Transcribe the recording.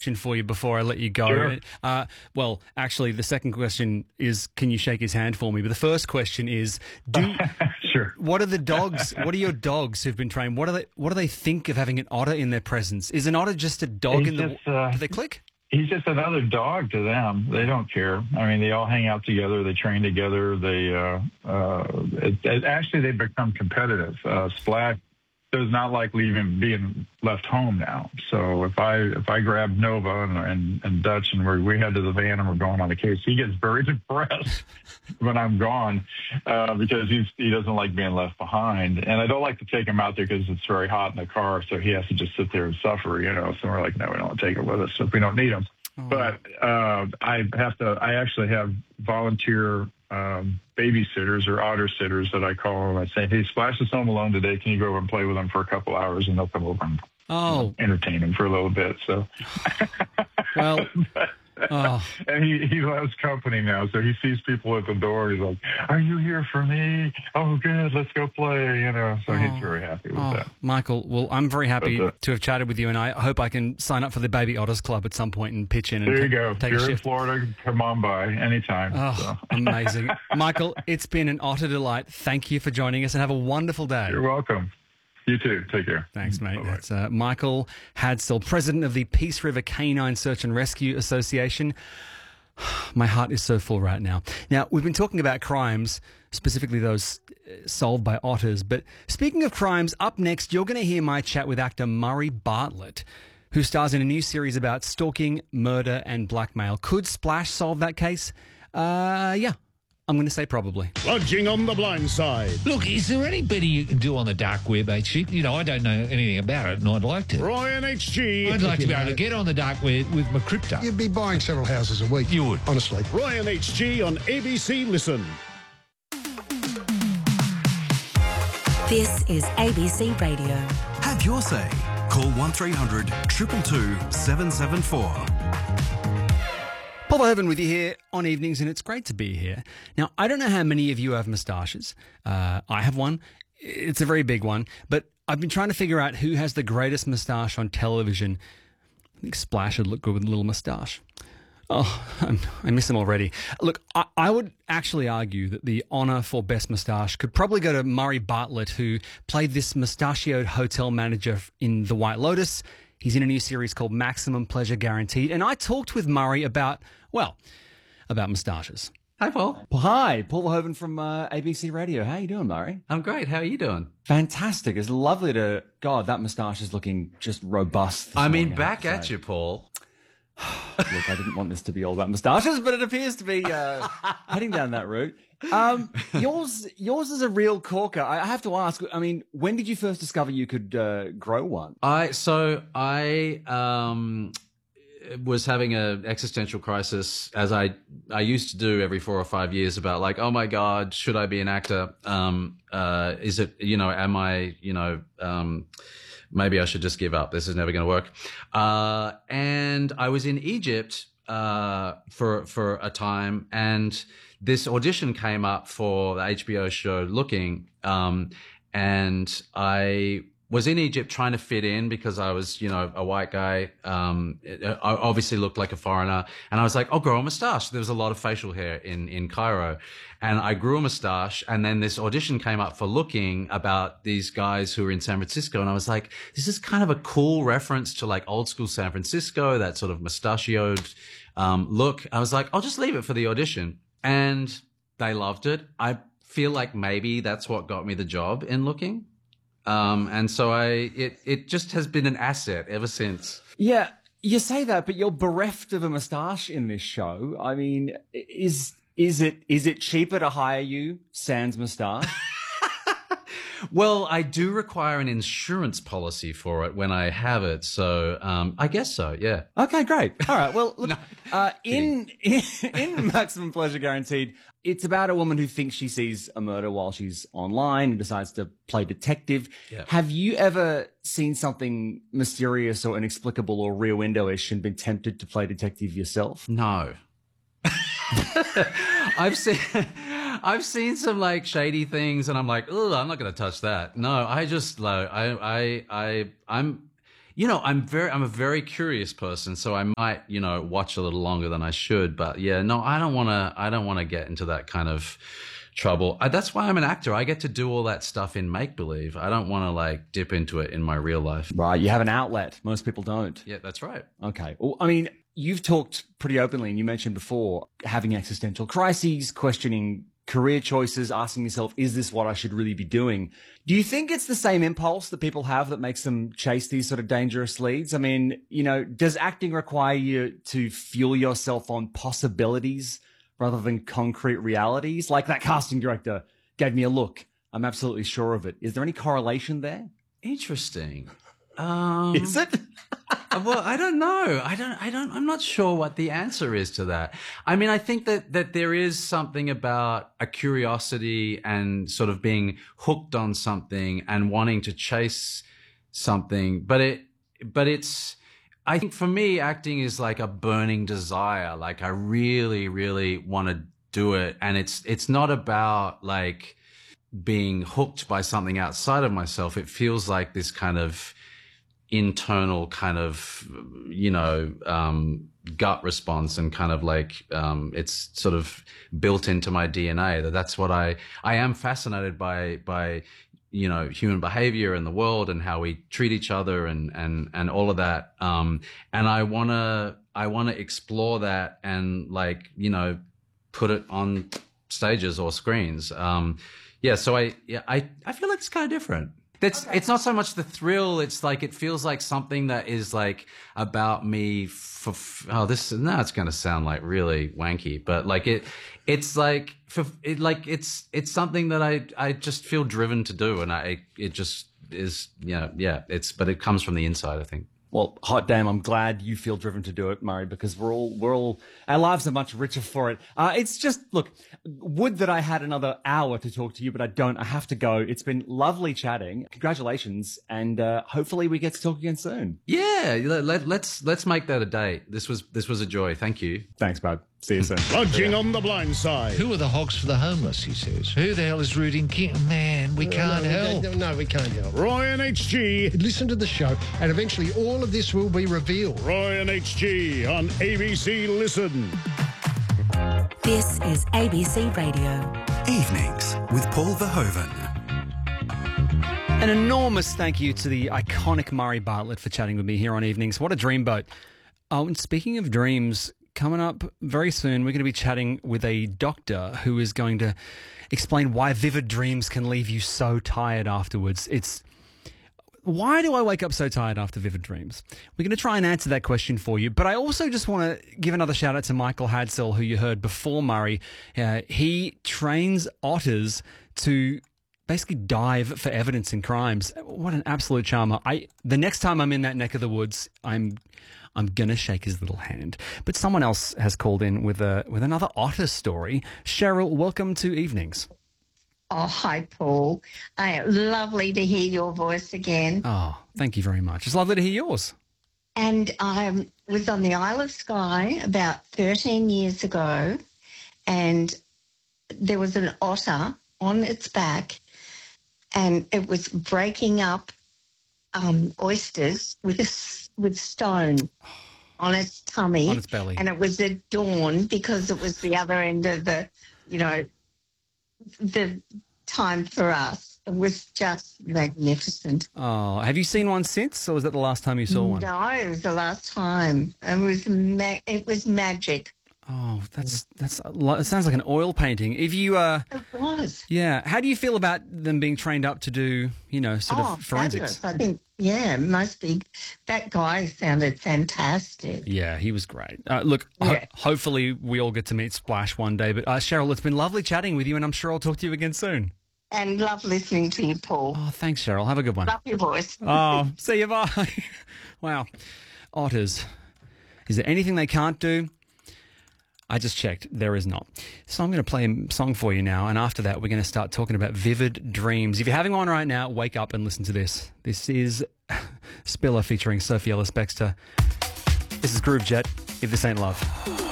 question for you before I let you go. Sure. Well, actually, the second question is, can you shake his hand for me? But the first question is, Sure. what are the dogs? What are your dogs who've been trained? What do they think of having an otter in their presence? Is an otter just a dog He's do they click? He's just another dog to them. They don't care. I mean, they all hang out together. They train together. Actually, they've become competitive. Splash does not like being left home now. So if I grab Nova and Dutch and we head to the van and we're going on the case, he gets very depressed when I'm gone because he doesn't like being left behind. And I don't like to take him out there because it's very hot in the car, so he has to just sit there and suffer, So we're like, no, we don't want to take him with us if we don't need him. Oh. But I actually have volunteer babysitters or otter sitters that I call them. I say, hey, Splash is home alone today. Can you go over and play with him for a couple hours? And they'll come over and entertain him for a little bit. So, well, and he loves company now. So he sees people at the door. He's like, are you here for me? Oh, good. Let's go play. So he's very happy with that. Michael, well, I'm very happy to have chatted with you, and I hope I can sign up for the Baby Otters Club at some point and pitch in. And there you go. Take You're a shift. in Florida. Come on by anytime. Amazing. Michael, it's been an utter delight. Thank you for joining us, and have a wonderful day. You're welcome. You too. Take care. Thanks, mate. Bye-bye. That's Michael Hadsell, president of the Peace River Canine Search and Rescue Association. My heart is so full right now. Now, we've been talking about crimes, specifically those solved by otters. But speaking of crimes, up next, you're going to hear my chat with actor Murray Bartlett, who stars in a new series about stalking, murder, and blackmail. Could Splash solve that case? Yeah. I'm going to say probably. Lodging on the blind side. Look, is there any better you can do on the dark web, HG? I don't know anything about it, and I'd like to. Ryan HG. I'd like to be able to get on the dark web with my crypto. You'd be buying several houses a week. You would. Honestly. Ryan HG on ABC Listen. This is ABC Radio. Have your say. Call 1300 222 774. Paul Verhoeven with you here on evenings, and it's great to be here. Now, I don't know how many of you have moustaches. I have one. It's a very big one. But I've been trying to figure out who has the greatest moustache on television. I think Splash would look good with a little moustache. Oh, I miss him already. Look, I would actually argue that the honour for best moustache could probably go to Murray Bartlett, who played this mustachioed hotel manager in The White Lotus. He's in a new series called Maximum Pleasure Guaranteed. And I talked with Murray about moustaches. Hi, Paul. Hi, Paul Verhoeven from ABC Radio. How you doing, Murray? I'm great. How are you doing? Fantastic. It's lovely to... God, that moustache is looking just robust. I mean, back at you, Paul. Look, I didn't want this to be all about moustaches, but it appears to be heading down that route. Yours is a real corker. I have to ask, I mean, when did you first discover you could grow one? I was having an existential crisis, as I used to do every 4 or 5 years, about like, oh my God, should I be an actor? Is it, am I, maybe I should just give up. This is never going to work. And I was in Egypt for a time, and this audition came up for the HBO show Looking, and I was in Egypt trying to fit in because I was, a white guy. I obviously looked like a foreigner, and I was like, I'll grow a mustache. There was a lot of facial hair in Cairo, and I grew a mustache. And then this audition came up for Looking about these guys who were in San Francisco, and I was like, this is kind of a cool reference to like old school San Francisco, that sort of mustachioed look. I was like, I'll just leave it for the audition, and they loved it. I feel like maybe that's what got me the job in Looking. And so it just has been an asset ever since. Yeah, you say that, but you're bereft of a moustache in this show. I mean, is it cheaper to hire you sans moustache? Well, I do require an insurance policy for it when I have it, so I guess so. Yeah. Okay, great. All right. Well, look, in Maximum Pleasure Guaranteed, it's about a woman who thinks she sees a murder while she's online and decides to play detective. Yeah. Have you ever seen something mysterious or inexplicable or Rear Window-ish and been tempted to play detective yourself? No. I've seen some like shady things, and I'm like, oh, I'm not going to touch that. No, I just I'm, I'm a very curious person, so I might, watch a little longer than I should. But yeah, no, I don't want to get into that kind of trouble. That's why I'm an actor. I get to do all that stuff in make believe. I don't want to like dip into it in my real life. Right. You have an outlet. Most people don't. Yeah, that's right. Okay. Well, I mean, you've talked pretty openly, and you mentioned before having existential crises, questioning career choices, asking yourself, is this what I should really be doing? Do you think it's the same impulse that people have that makes them chase these sort of dangerous leads? I mean, does acting require you to fuel yourself on possibilities rather than concrete realities? Like that casting director gave me a look. I'm absolutely sure of it. Is there any correlation there? Interesting. Is it? Well, I don't know. I'm not sure what the answer is to that. I mean, I think that there is something about a curiosity and sort of being hooked on something and wanting to chase something. But I think for me, acting is like a burning desire. Like I really, really want to do it. And it's not about like being hooked by something outside of myself. It feels like this kind of internal kind of, gut response, and kind of like, it's sort of built into my DNA that's what I am fascinated by, human behavior in the world and how we treat each other and all of that. And I want to explore that and like, put it on stages or screens. So I feel like it's kind of different. It's not so much the thrill. It's like, it feels like something that is like about me it's going to sound like really wanky, but like it's something that I just feel driven to do. And it just is, but it comes from the inside, I think. Well, hot damn, I'm glad you feel driven to do it, Murray, because we're all our lives are much richer for it. It's just, look, would that I had another hour to talk to you, but I don't. I have to go. It's been lovely chatting. Congratulations, and hopefully we get to talk again soon. Yeah, let's make that a date. This was a joy. Thank you. Thanks, bud. See you soon. Lodging on the blind side. Who are the hogs for the homeless, he says. Who the hell is rooting King? Man, we can't help. No, we can't help. Roy and HG. Listen to the show, and eventually all of this will be revealed. Roy and HG on ABC Listen. This is ABC Radio. Evenings with Paul Verhoeven. An enormous thank you to the iconic Murray Bartlett for chatting with me here on Evenings. What a dreamboat. Oh, and speaking of dreams, coming up very soon, we're going to be chatting with a doctor who is going to explain why vivid dreams can leave you so tired afterwards. Why do I wake up so tired after vivid dreams? We're going to try and answer that question for you, but I also just want to give another shout out to Michael Hadsell, who you heard before Murray. He trains otters to basically dive for evidence in crimes. What an absolute charmer. The next time I'm in that neck of the woods, I'm going to shake his little hand. But someone else has called in with another otter story. Cheryl, welcome to Evenings. Oh, hi, Paul. Lovely to hear your voice again. Oh, thank you very much. It's lovely to hear yours. And I was on the Isle of Skye about 13 years ago, and there was an otter on its back, and it was breaking up oysters with stone on its tummy. On its belly. And it was at dawn because it was the other end of the time for us. It was just magnificent. Oh, have you seen one since, or was that the last time you saw one? No, it was the last time. It was magic. Oh, it sounds like an oil painting. If you It was. Yeah. How do you feel about them being trained up to do, sort of forensics? Fabulous. I think, it must be. That guy sounded fantastic. Yeah, he was great. Look, hopefully we all get to meet Splash one day. But Cheryl, it's been lovely chatting with you, and I'm sure I'll talk to you again soon. And love listening to you, Paul. Oh, thanks, Cheryl. Have a good one. Love your voice. Oh, see you, bye. Wow. Otters. Is there anything they can't do? I just checked. There is not. So I'm going to play a song for you now, and after that we're going to start talking about vivid dreams. If you're having one right now, wake up and listen to this. This is Spiller featuring Sophie Ellis-Bextor. This is Groove Jet, If This Ain't Love.